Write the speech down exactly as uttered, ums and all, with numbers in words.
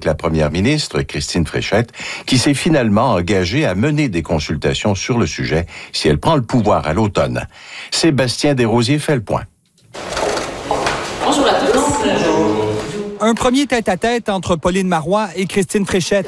avec la première ministre, Christine Fréchette, qui s'est finalement engagée à mener des consultations sur le sujet si elle prend le pouvoir à l'automne. Sébastien Desrosiers fait le point. Bonjour à tous. Un premier tête-à-tête entre Pauline Marois et Christine Fréchette.